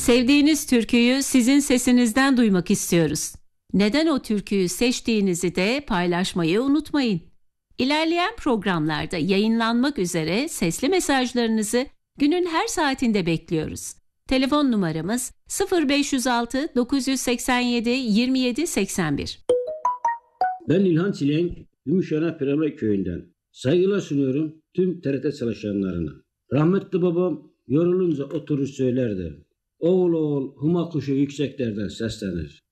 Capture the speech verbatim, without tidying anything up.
Sevdiğiniz türküyü sizin sesinizden duymak istiyoruz. Neden o türküyü seçtiğinizi de paylaşmayı unutmayın. İlerleyen programlarda yayınlanmak üzere sesli mesajlarınızı günün her saatinde bekliyoruz. Telefon numaramız sıfır beş yüz altı dokuz yüz seksen yedi yirmi yedi seksen bir. Ben İlhan Çilenk, Gümüşhane Pirame Köyü'nden. Saygılar sunuyorum tüm T R T çalışanlarına. Rahmetli babam yorulunca oturur söylerdi. Oğul oğul huma kuşu yükseklerden seslenir.